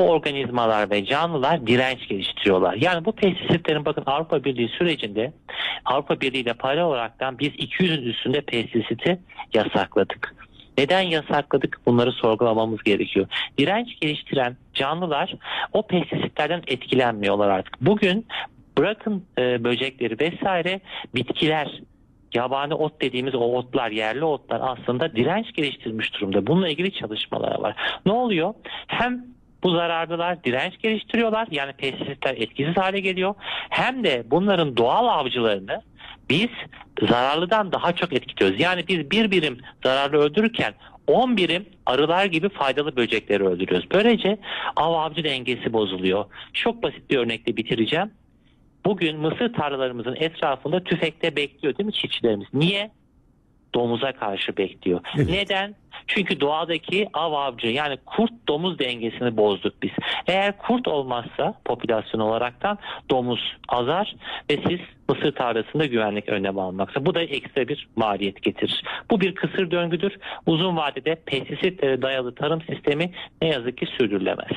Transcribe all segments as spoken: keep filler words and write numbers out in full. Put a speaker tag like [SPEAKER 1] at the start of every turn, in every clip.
[SPEAKER 1] bu organizmalar ve canlılar direnç geliştiriyorlar. Yani bu pestisitlerin, bakın, Avrupa Birliği sürecinde Avrupa Birliği ile paralel olaraktan biz iki yüzün üstünde pestisiti yasakladık. Neden yasakladık? Bunları sorgulamamız gerekiyor. Direnç geliştiren canlılar o pestisitlerden etkilenmiyorlar artık. Bugün bırakın e, böcekleri vesaire, bitkiler, yabani ot dediğimiz o otlar, yerli otlar aslında direnç geliştirmiş durumda. Bununla ilgili çalışmalar var. Ne oluyor? Hem bu zararlılar direnç geliştiriyorlar, yani pestisitler etkisiz hale geliyor. Hem de bunların doğal avcılarını biz zararlıdan daha çok etkiliyoruz. Yani biz bir birim zararlı öldürürken on birim arılar gibi faydalı böcekleri öldürüyoruz. Böylece av avcı dengesi bozuluyor. Çok basit bir örnekle bitireceğim. Bugün mısır tarlalarımızın etrafında tüfekte bekliyor değil mi çiftçilerimiz? Niye? Domuza karşı bekliyor.
[SPEAKER 2] Evet.
[SPEAKER 1] Neden? Çünkü doğadaki av avcı, yani kurt domuz dengesini bozduk biz. Eğer kurt olmazsa popülasyon olaraktan domuz azar ve siz mısır tarlasında güvenlik önlemi almaksa. Bu da ekstra bir maliyet getirir. Bu bir kısır döngüdür. Uzun vadede pestisitlere dayalı tarım sistemi ne yazık ki sürdürülemez.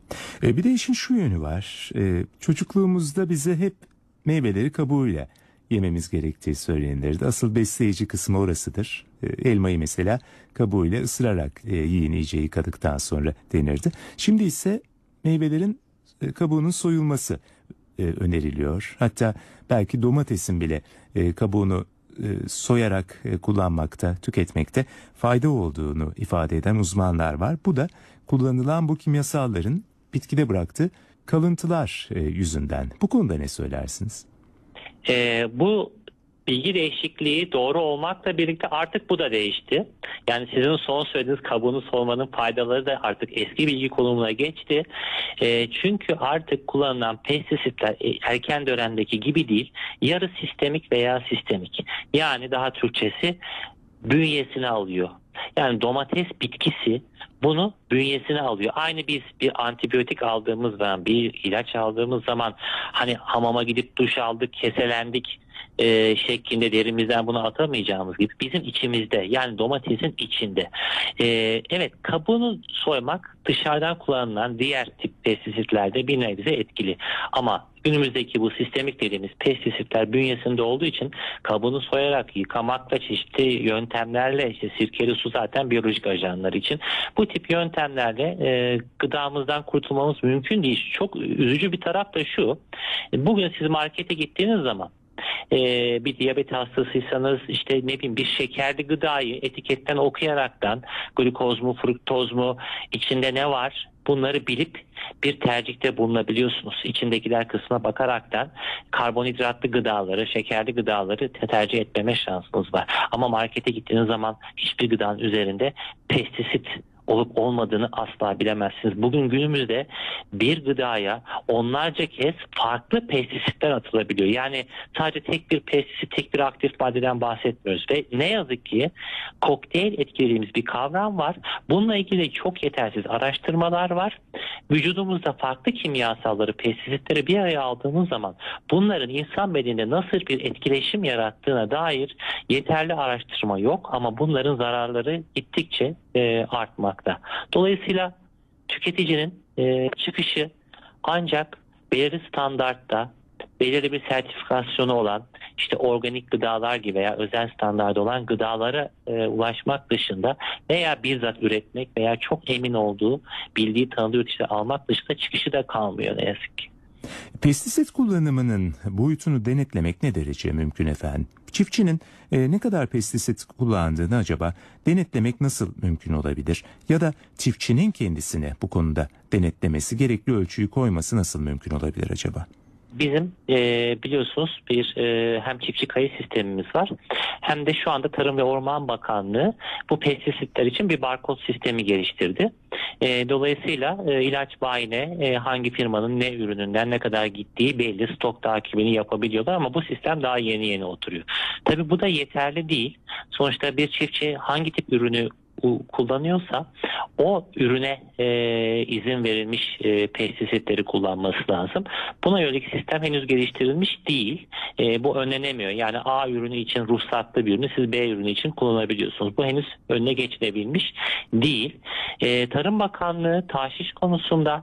[SPEAKER 2] E, bir de işin şu yönü var. E, çocukluğumuzda bize hep meyveleri kabuğuyla yememiz gerektiği söylenirdi. Asıl besleyici kısmı orasıdır. E, elmayı mesela kabuğuyla ısırarak e, yiyin iyice yıkadıktan sonra denirdi. Şimdi ise meyvelerin e, kabuğunun soyulması e, öneriliyor. Hatta belki domatesin bile e, kabuğunu e, soyarak e, kullanmakta, tüketmekte fayda olduğunu ifade eden uzmanlar var. Bu da kullanılan bu kimyasalların bitkide bıraktığı kalıntılar e, yüzünden. Bu konuda ne söylersiniz?
[SPEAKER 1] Ee, bu bilgi değişikliği doğru olmakla birlikte artık bu da değişti. Yani sizin son söylediğiniz kabuğunu soymanın faydaları da artık eski bilgi konumuna geçti. E, çünkü artık kullanılan pestisitler erken dönemdeki gibi değil, yarı sistemik veya sistemik. Yani daha Türkçesi bünyesine alıyor. Yani domates bitkisi bunu bünyesine alıyor. Aynı biz bir antibiyotik aldığımız zaman, bir ilaç aldığımız zaman hani hamama gidip duş aldık, keselendik e, şeklinde derimizden bunu atamayacağımız gibi bizim içimizde, yani domatesin içinde. E, evet, kabuğunu soymak dışarıdan kullanılan diğer tip pestisitlerde bir nebze etkili. Ama günümüzdeki bu sistemik dediğimiz pestisitler bünyesinde olduğu için kabuğunu soyarak yıkamakla, çeşitli yöntemlerle, işte sirkeli su zaten biyolojik ajanlar için, bu tip yöntemlerle e, gıdamızdan kurtulmamız mümkün değil. Çok üzücü bir taraf da şu: bugün siz markete gittiğiniz zaman Ee, bir diyabet hastasıysanız, işte ne bileyim, bir şekerli gıdayı etiketten okuyaraktan glikoz mu, fruktoz mu, içinde ne var, bunları bilip bir tercihte bulunabiliyorsunuz. İçindekiler kısmına bakaraktan karbonhidratlı gıdaları, şekerli gıdaları tercih etmeme şansınız var. Ama markete gittiğiniz zaman hiçbir gıdanın üzerinde pestisit olup olmadığını asla bilemezsiniz. Bugün günümüzde bir gıdaya onlarca kez farklı pestisitler atılabiliyor. Yani sadece tek bir pestisit, tek bir aktif maddeden bahsetmiyoruz. Ve ne yazık ki kokteyl etkilediğimiz bir kavram var. Bununla ilgili çok yetersiz araştırmalar var. Vücudumuzda farklı kimyasalları, pestisitleri bir araya aldığımız zaman bunların insan bedeninde nasıl bir etkileşim yarattığına dair yeterli araştırma yok, ama bunların zararları gittikçe e, artmakta. Dolayısıyla tüketicinin e, çıkışı ancak belirli standartta, belirli bir sertifikasyonu olan, işte organik gıdalar gibi veya özel standarda olan gıdalara e, ulaşmak dışında veya bizzat üretmek veya çok emin olduğu, bildiği, tanıdığı üreticileri almak dışında çıkışı da kalmıyor ne yazık ki.
[SPEAKER 2] Pestisit kullanımının boyutunu denetlemek ne derece mümkün efendim? Çiftçinin e, ne kadar pestisit kullandığını acaba denetlemek nasıl mümkün olabilir? Ya da çiftçinin kendisine bu konuda denetlemesi, gerekli ölçüyü koyması nasıl mümkün olabilir acaba?
[SPEAKER 1] Bizim e, biliyorsunuz bir e, hem çiftçi kayıt sistemimiz var, hem de şu anda Tarım ve Orman Bakanlığı bu pestisitler için bir barkod sistemi geliştirdi. E, dolayısıyla e, ilaç bayine e, hangi firmanın ne ürününden ne kadar gittiği belli, stok takibini yapabiliyorlar, ama bu sistem daha yeni yeni oturuyor. Tabii bu da yeterli değil. Sonuçta bir çiftçi hangi tip ürünü kullanıyorsa o ürüne e, izin verilmiş e, pestisitleri kullanması lazım. Buna yönelik sistem henüz geliştirilmiş değil. E, bu önlenemiyor. Yani A ürünü için ruhsatlı bir ürünü siz B ürünü için kullanabiliyorsunuz. Bu henüz önüne geçilebilmiş değil. E, Tarım Bakanlığı tahşiş konusunda